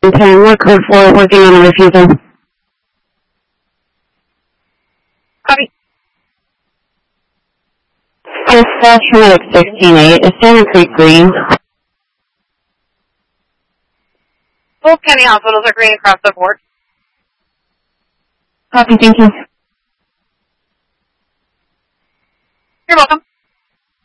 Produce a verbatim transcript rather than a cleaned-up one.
ten, what code for working on a refusal? Copy. Dispatch Medic sixteen eight, is Salmon Creek green? Both county hospitals are green across the board. Copy, thank you.